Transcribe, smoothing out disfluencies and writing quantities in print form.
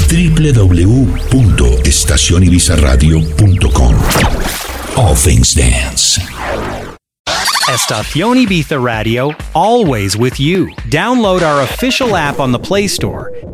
www.estacionibizarradio.com. All things dance. Estación Ibiza Radio, always with you. Download our official app on the Play Store